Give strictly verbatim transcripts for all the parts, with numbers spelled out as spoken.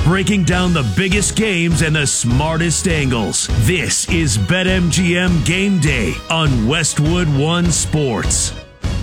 breaking down the biggest games and the smartest angles. This is BetMGM Game Day on Westwood One Sports.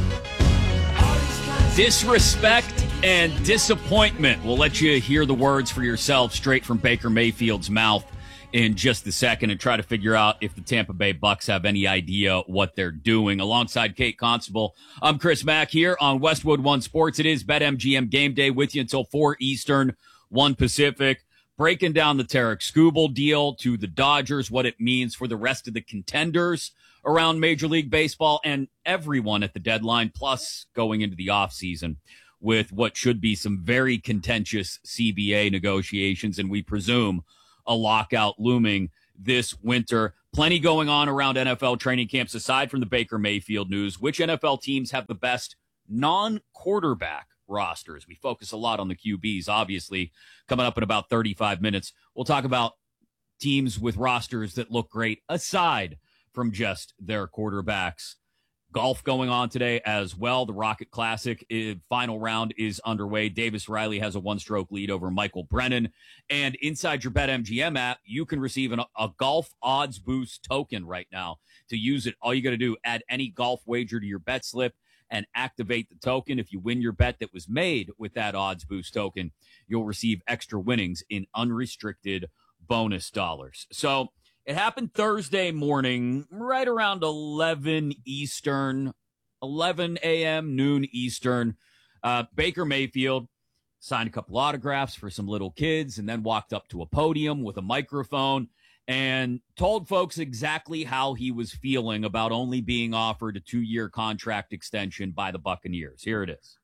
Disrespect and disappointment. We'll let you hear the words for yourself straight from Baker Mayfield's mouth in just a second and try to figure out if the Tampa Bay Bucks have any idea what they're doing. Alongside Kate Constable, I'm Chris Mack here on Westwood One Sports. It is BetMGM Game Day with you until four Eastern, one Pacific, breaking down the Tarek Skubal deal to the Dodgers, what it means for the rest of the contenders around Major League Baseball and everyone at the deadline, plus going into the offseason with what should be some very contentious C B A negotiations, and we presume a lockout looming this winter. Plenty going on around N F L training camps aside from the Baker Mayfield news. Which N F L teams have the best non-quarterback rosters? We focus a lot on the Q Bs, obviously. Coming up in about thirty-five minutes, we'll talk about teams with rosters that look great aside from just their quarterbacks. Golf going on today as well. The Rocket Classic uh, final round is underway. Davis Riley has a one-stroke lead over Michael Brennan. And inside your BetMGM app, you can receive an, a golf odds boost token right now. To use it, all you got to do, add any golf wager to your bet slip and activate the token. If you win your bet that was made with that odds boost token, you'll receive extra winnings in unrestricted bonus dollars. So it happened Thursday morning, right around eleven Eastern, eleven a.m., noon Eastern. Uh, Baker Mayfield signed a couple autographs for some little kids and then walked up to a podium with a microphone and told folks exactly how he was feeling about only being offered a two-year contract extension by the Buccaneers. Here it is.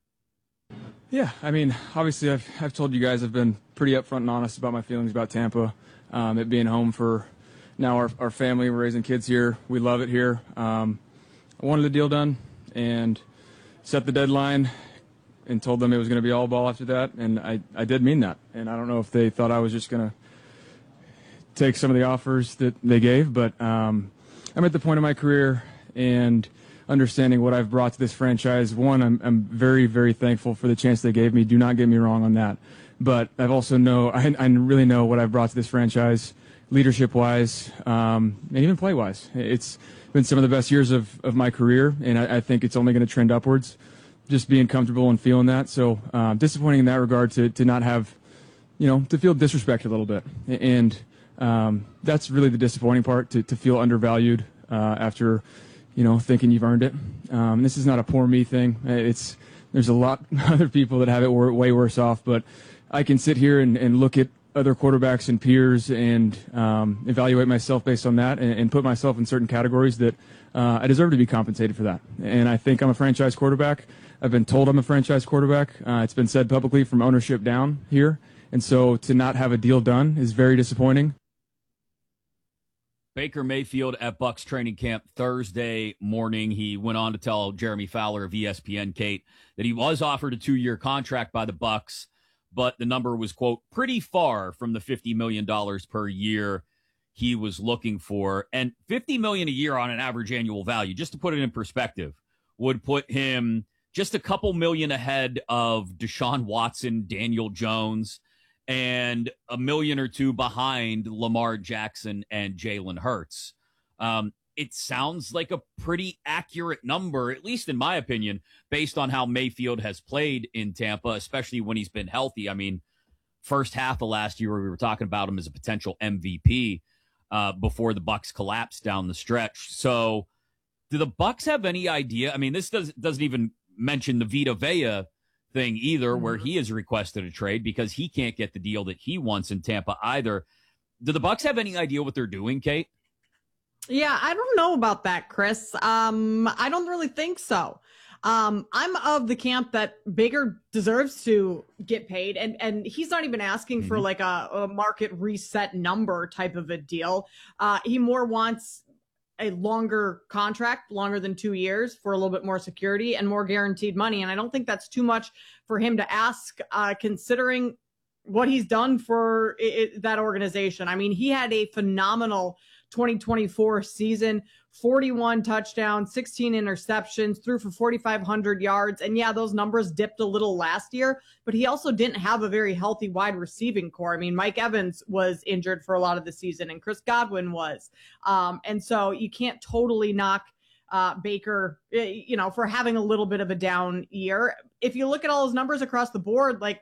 Yeah, I mean, obviously I've, I've told you guys I've been pretty upfront and honest about my feelings about Tampa, um, it being home for now our, our family. We're raising kids here. We love it here. Um, I wanted the deal done and set the deadline and told them it was going to be all ball after that, and I, I did mean that. And I don't know if they thought I was just going to take some of the offers that they gave, but um, I'm at the point of my career and understanding what I've brought to this franchise. One, I'm, I'm very, very thankful for the chance they gave me. Do not get me wrong on that. But I've also know I, I really know what I've brought to this franchise, leadership-wise, um, and even play-wise. It's been some of the best years of, of my career, and I, I think it's only going to trend upwards, just being comfortable and feeling that. So uh, disappointing in that regard to, to not have, you know, to feel disrespected a little bit. And um, that's really the disappointing part, to, to feel undervalued uh, after, you know, thinking you've earned it. Um, this is not a poor me thing. It's There's a lot of other people that have it way worse off, but I can sit here and, and look at other quarterbacks and peers and um, evaluate myself based on that and, and put myself in certain categories that uh, I deserve to be compensated for that. And I think I'm a franchise quarterback. I've been told I'm a franchise quarterback. Uh, it's been said publicly from ownership down here. And so to not have a deal done is very disappointing. Baker Mayfield at Bucs training camp Thursday morning. He went on to tell Jeremy Fowler of E S P N, Kate, that he was offered a two-year contract by the Bucs, but the number was, quote, pretty far from the fifty million dollars per year he was looking for. And fifty million dollars a year on an average annual value, just to put it in perspective, would put him just a couple million ahead of Deshaun Watson, Daniel Jones, and a million or two behind Lamar Jackson and Jalen Hurts. Um, it sounds like a pretty accurate number, at least in my opinion, based on how Mayfield has played in Tampa, especially when he's been healthy. I mean, first half of last year, we were talking about him as a potential M V P uh, before the Bucs collapsed down the stretch. So do the Bucs have any idea? I mean, this does, doesn't even mention the Vita Vea thing either, where he has requested a trade because he can't get the deal that he wants in Tampa either. Do the Bucs have any idea what they're doing, Kate? Yeah, I don't know about that, Chris. Um, I don't really think so. Um, I'm of the camp that Baker deserves to get paid, and, and he's not even asking mm-hmm. for like a, a market reset number type of a deal. Uh, he more wants a longer contract, longer than two years for a little bit more security and more guaranteed money. And I don't think that's too much for him to ask, uh, considering what he's done for it, that organization. I mean, he had a phenomenal twenty twenty-four season. forty-one touchdowns, sixteen interceptions, threw for forty-five hundred yards. And yeah, those numbers dipped a little last year, but he also didn't have a very healthy wide receiving core. I mean, Mike Evans was injured for a lot of the season, and Chris Godwin was. Um, and so you can't totally knock uh, Baker, you know, for having a little bit of a down year. If you look at all his numbers across the board, like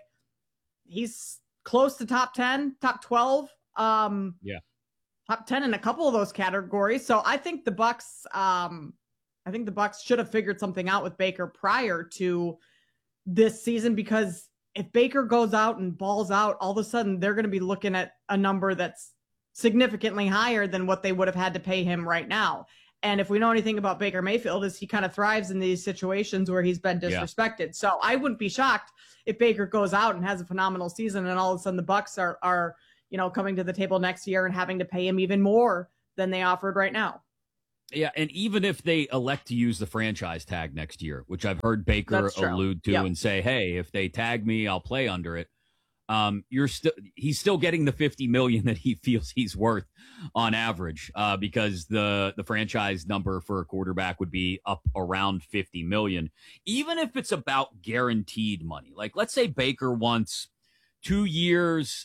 he's close to top ten, top twelve. Um, yeah. Top ten in a couple of those categories. So I think the Bucs, um, I think the Bucs should have figured something out with Baker prior to this season, because if Baker goes out and balls out, all of a sudden they're going to be looking at a number that's significantly higher than what they would have had to pay him right now. And if we know anything about Baker Mayfield, is he kind of thrives in these situations where he's been disrespected. Yeah. So I wouldn't be shocked if Baker goes out and has a phenomenal season, and all of a sudden the Bucs are, are, you know, coming to the table next year and having to pay him even more than they offered right now. Yeah, and even if they elect to use the franchise tag next year, which I've heard Baker allude to, yep. and say, hey, if they tag me, I'll play under it. Um, you're still he's still getting the fifty million that he feels he's worth on average, uh, because the the franchise number for a quarterback would be up around fifty million, even if it's about guaranteed money. Like, let's say Baker wants two years.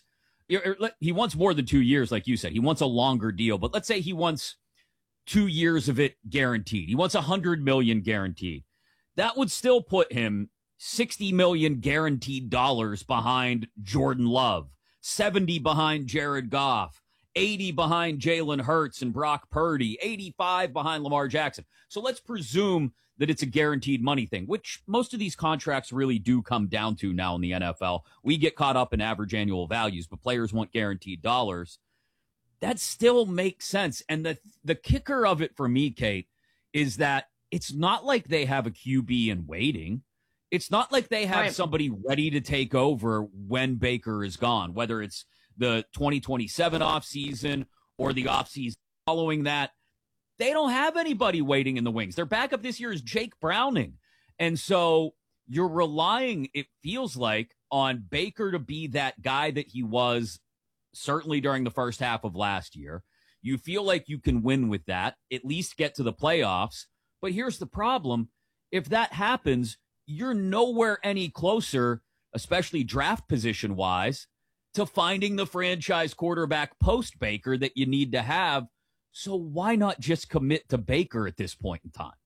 He wants more than two years, like you said. He wants a longer deal, but let's say he wants two years of it guaranteed. He wants a hundred million guaranteed. That would still put him sixty million guaranteed dollars behind Jordan Love, seventy behind Jared Goff, eighty behind Jalen Hurts and Brock Purdy, eighty-five behind Lamar Jackson. So let's presume that it's a guaranteed money thing, which most of these contracts really do come down to now in the N F L. We get caught up in average annual values, but players want guaranteed dollars. That still makes sense. And the the kicker of it for me, Kate, is that it's not like they have a Q B in waiting. It's not like they have right. somebody ready to take over when Baker is gone, whether it's the twenty twenty-seven offseason or the offseason following that. They don't have anybody waiting in the wings. Their backup this year is Jake Browning. And so you're relying, it feels like, on Baker to be that guy that he was certainly during the first half of last year. You feel like you can win with that, at least get to the playoffs. But here's the problem. If that happens, you're nowhere any closer, especially draft position-wise, to finding the franchise quarterback post-Baker that you need to have. So why not just commit to Baker at this point in time?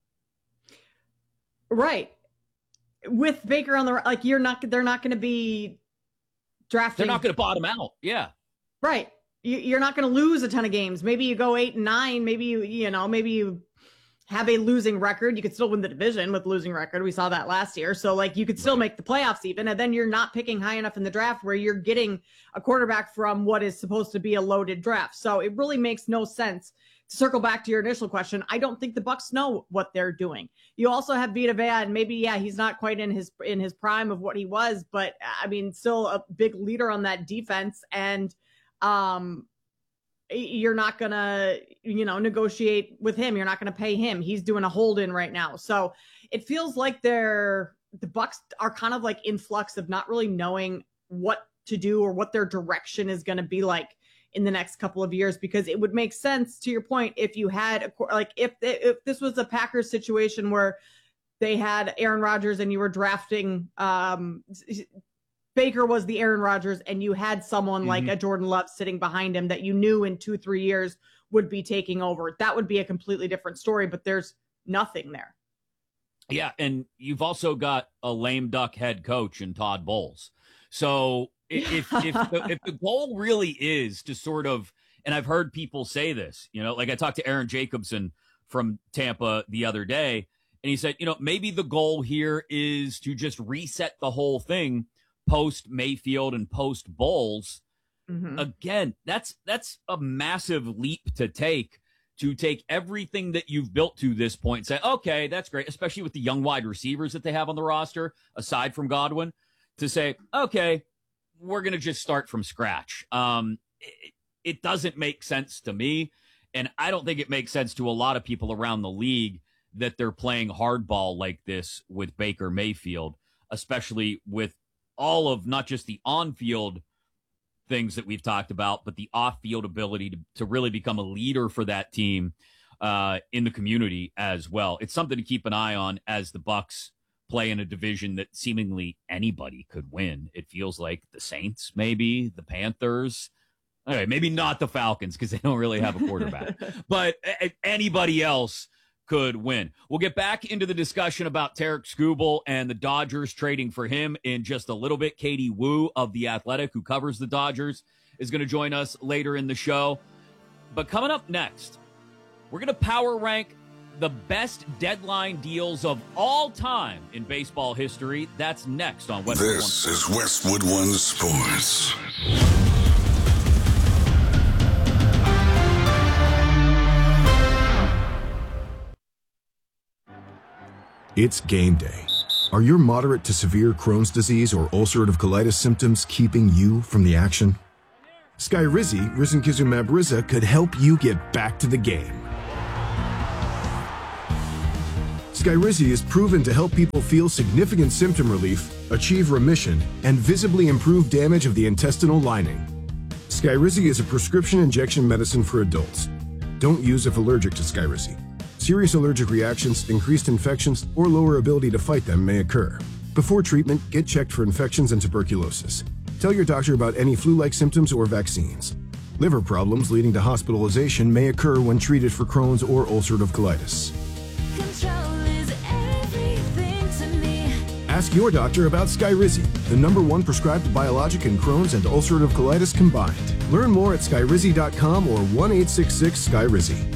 Right. With Baker on the, like, you're not, they're not going to be drafting. They're not going to bottom out. Yeah. Right. You, you're not going to lose a ton of games. Maybe you go eight and nine. Maybe you, you know, maybe you have a losing record. You could still win the division with losing record. We saw that last year. So like you could still make the playoffs even, and then you're not picking high enough in the draft where you're getting a quarterback from what is supposed to be a loaded draft. So it really makes no sense. To circle back to your initial question, I don't think the Bucs know what they're doing. You also have Vita Vea, and maybe, yeah, he's not quite in his, in his prime of what he was, but I mean, still a big leader on that defense. And, um, you're not going to, you know, negotiate with him. You're not going to pay him. He's doing a hold in right now. So it feels like they're, the Bucs are kind of like in flux of not really knowing what to do or what their direction is going to be like in the next couple of years, because it would make sense, to your point, if you had a, like, if, if this was a Packers situation where they had Aaron Rodgers and you were drafting, um, Baker was the Aaron Rodgers, and you had someone mm-hmm. like a Jordan Love sitting behind him that you knew in two, three years would be taking over. That would be a completely different story, but there's nothing there. Yeah, and you've also got a lame duck head coach in Todd Bowles. So if if the, if the goal really is to sort of, and I've heard people say this, you know, like I talked to Aaron Jacobson from Tampa the other day, and he said, you know, maybe the goal here is to just reset the whole thing post Mayfield and post Bowles. Mm-hmm. Again, that's that's a massive leap to take, to take everything that you've built to this point and say, okay, that's great, especially with the young wide receivers that they have on the roster, aside from Godwin, to say, okay, we're going to just start from scratch. Um, it, it doesn't make sense to me, and I don't think it makes sense to a lot of people around the league that they're playing hardball like this with Baker Mayfield, especially with all of not just the on-field things that we've talked about, but the off-field ability to, to really become a leader for that team uh, in the community as well. It's something to keep an eye on as the Bucks play in a division that seemingly anybody could win. It feels like the Saints, maybe the Panthers. Okay, maybe not the Falcons because they don't really have a quarterback, but a- anybody else could win. We'll get back into the discussion about Tarik Skubal and the Dodgers trading for him in just a little bit. Katie Woo of The Athletic, who covers the Dodgers, is going to join us later in the show. But coming up next, we're going to power rank the best deadline deals of all time in baseball history. That's next on Westwood This One. is Westwood One Sports. It's game day. Are your moderate to severe Crohn's disease or ulcerative colitis symptoms keeping you from the action? Skyrizi, risankizumab Riza, could help you get back to the game. Skyrizi is proven to help people feel significant symptom relief, achieve remission, and visibly improve damage of the intestinal lining. Skyrizi is a prescription injection medicine for adults. Don't use if allergic to Skyrizi. Serious allergic reactions, increased infections, or lower ability to fight them may occur. Before treatment, get checked for infections and tuberculosis. Tell your doctor about any flu-like symptoms or vaccines. Liver problems leading to hospitalization may occur when treated for Crohn's or ulcerative colitis. Control is everything to me. Ask your doctor about Skyrizi, the number one prescribed biologic in Crohn's and ulcerative colitis combined. Learn more at skyrizi dot com or one eight six six Skyrizi.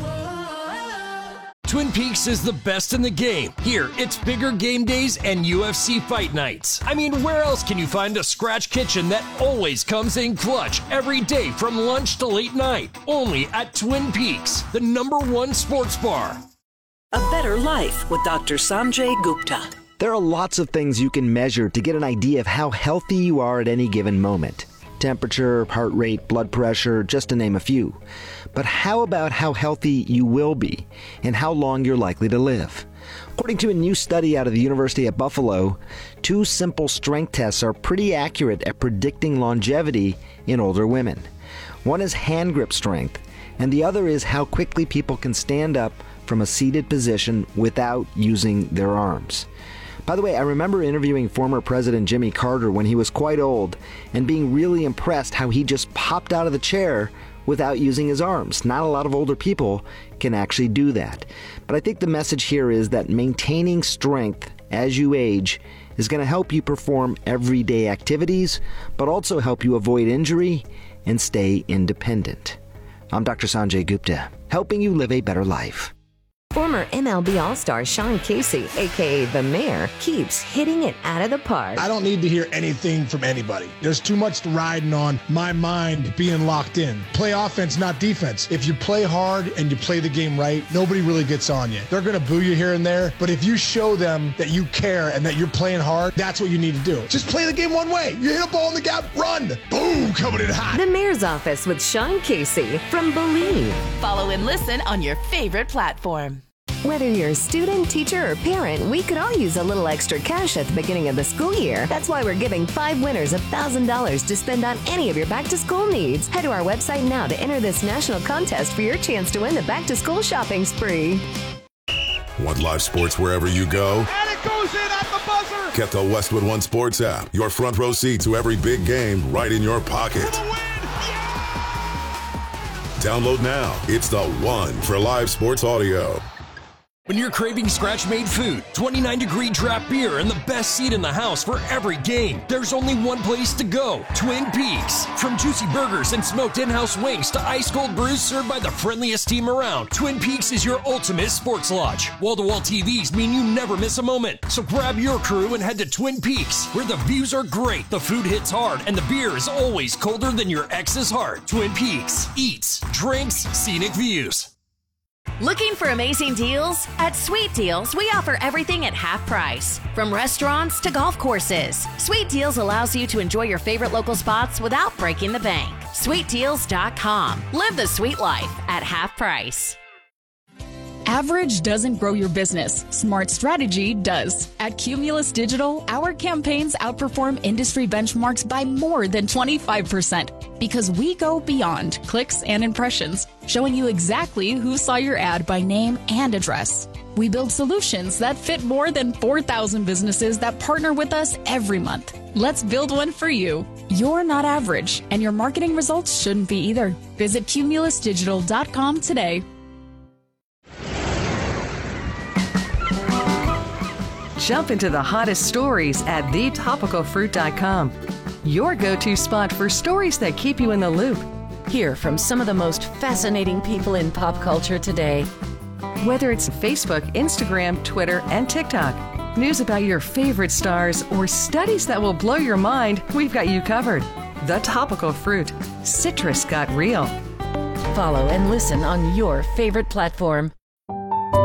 Twin Peaks is the best in the game. Here, it's bigger game days and U F C fight nights. I mean, where else can you find a scratch kitchen that always comes in clutch every day from lunch to late night? Only at Twin Peaks, the number one sports bar. A better life with Doctor Sanjay Gupta. There are lots of things you can measure to get an idea of how healthy you are at any given moment. Temperature, heart rate, blood pressure, just to name a few. But how about how healthy you will be and how long you're likely to live? According to a new study out of the University of Buffalo, two simple strength tests are pretty accurate at predicting longevity in older women. One is hand grip strength, and the other is how quickly people can stand up from a seated position without using their arms. By the way, I remember interviewing former President Jimmy Carter when he was quite old and being really impressed how he just popped out of the chair without using his arms. Not a lot of older people can actually do that. But I think the message here is that maintaining strength as you age is going to help you perform everyday activities, but also help you avoid injury and stay independent. I'm Doctor Sanjay Gupta, helping you live a better life. Former M L B All-Star Sean Casey, a k a. The Mayor, keeps hitting it out of the park. I don't need to hear anything from anybody. There's too much riding on my mind being locked in. Play offense, not defense. If you play hard and you play the game right, nobody really gets on you. They're going to boo you here and there, but if you show them that you care and that you're playing hard, that's what you need to do. Just play the game one way. You hit a ball in the gap, run. Boom, coming in hot. The Mayor's Office with Sean Casey from Believe. Follow and listen on your favorite platform. Whether you're a student, teacher, or parent, we could all use a little extra cash at the beginning of the school year. That's why we're giving five winners one thousand dollars to spend on any of your back-to-school needs. Head to our website now to enter this national contest for your chance to win the back-to-school shopping spree. Want live sports wherever you go? And it goes in at the buzzer! Get the Westwood One Sports app. Your front row seat to every big game right in your pocket. Download now. It's the one for live sports audio. When you're craving scratch-made food, twenty-nine degree draft beer, and the best seat in the house for every game, there's only one place to go, Twin Peaks. From juicy burgers and smoked in-house wings to ice-cold brews served by the friendliest team around, Twin Peaks is your ultimate sports lodge. Wall-to-wall T Vs mean you never miss a moment. So grab your crew and head to Twin Peaks, where the views are great, the food hits hard, and the beer is always colder than your ex's heart. Twin Peaks. Eats, drinks, scenic views. Looking for amazing deals? At Sweet Deals, we offer everything at half price. From restaurants to golf courses, Sweet Deals allows you to enjoy your favorite local spots without breaking the bank. sweet deals dot com. Live the sweet life at half price. Average doesn't grow your business. Smart strategy does. At Cumulus Digital, our campaigns outperform industry benchmarks by more than twenty-five percent because we go beyond clicks and impressions, showing you exactly who saw your ad by name and address. We build solutions that fit more than four thousand businesses that partner with us every month. Let's build one for you. You're not average, and your marketing results shouldn't be either. Visit cumulus digital dot com today. Jump into the hottest stories at the topical fruit dot com. Your go-to spot for stories that keep you in the loop. Hear from some of the most fascinating people in pop culture today. Whether it's Facebook, Instagram, Twitter, and TikTok, news about your favorite stars, or studies that will blow your mind, we've got you covered. The Topical Fruit. Citrus got real. Follow and listen on your favorite platform.